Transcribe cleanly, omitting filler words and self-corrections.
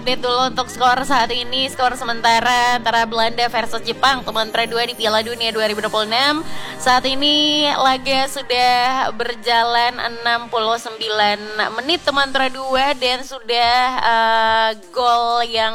update dulu untuk skor saat ini. Skor sementara antara Belanda versus Jepang teman tra 2 di Piala Dunia 2026. Saat ini laga sudah berjalan 69 menit teman tra 2 dan sudah gol yang